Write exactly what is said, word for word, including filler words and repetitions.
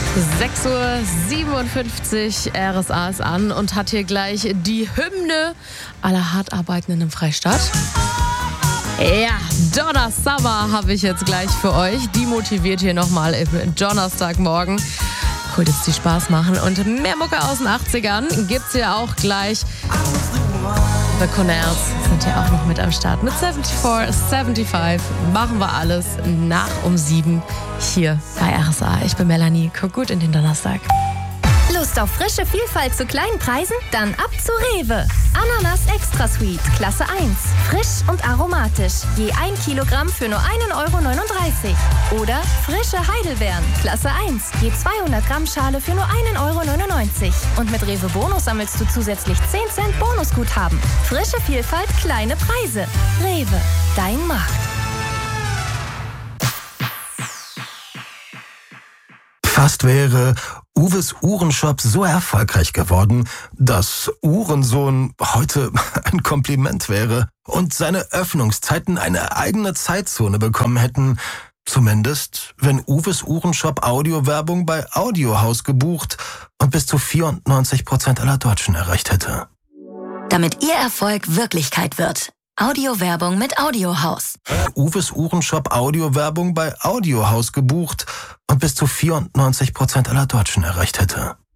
sechs Uhr siebenundfünfzig, R S A ist an und hat hier gleich die Hymne aller Hartarbeitenden im Freistaat. Ja, Donna Summer habe ich jetzt gleich für euch. Die motiviert hier nochmal im Donnerstagmorgen. Cool, dass die Spaß machen. Und mehr Mucke aus den achtzigern gibt's hier auch gleich. The Connells sind ja auch noch mit am Start. Mit vierundsiebzig, fünfundsiebzig machen wir alles nach um sieben hier bei R S A. Ich bin Melanie. Guck gut in den Donnerstag. Lust auf frische Vielfalt zu kleinen Preisen? Dann ab zu Rewe. Ananas Extra Sweet, Klasse eins. Frisch und aromatisch. Je ein Kilogramm für nur ein Euro neununddreißig. Oder frische Heidelbeeren, Klasse eins. Je zweihundert Gramm Schale für nur ein Euro neunundneunzig. Und mit Rewe Bonus sammelst du zusätzlich zehn Cent Bonusguthaben. Frische Vielfalt, kleine Preise. Rewe, dein Markt. Fast wäre Uwes Uhrenshop so erfolgreich geworden, dass Uhrensohn heute ein Kompliment wäre und seine Öffnungszeiten eine eigene Zeitzone bekommen hätten. Zumindest, wenn Uwes Uhrenshop Audiowerbung bei Audiohaus gebucht und bis zu vierundneunzig Prozent aller Deutschen erreicht hätte. Damit Ihr Erfolg Wirklichkeit wird. Audiowerbung mit Audiohaus. Uwes Uhrenshop Audiowerbung bei Audiohaus gebucht und bis zu vierundneunzig Prozent aller Deutschen erreicht hätte.